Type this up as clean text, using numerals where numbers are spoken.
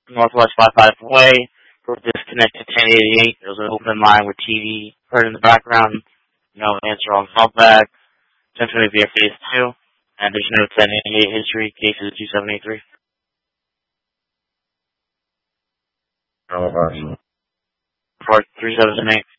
Northwest 55 Way. We're disconnected 1088. There's an open line with TV heard in the background. No answer on callback. 1020 via phase 2. And there's no 1088 history. Cases 2783. Report 3778.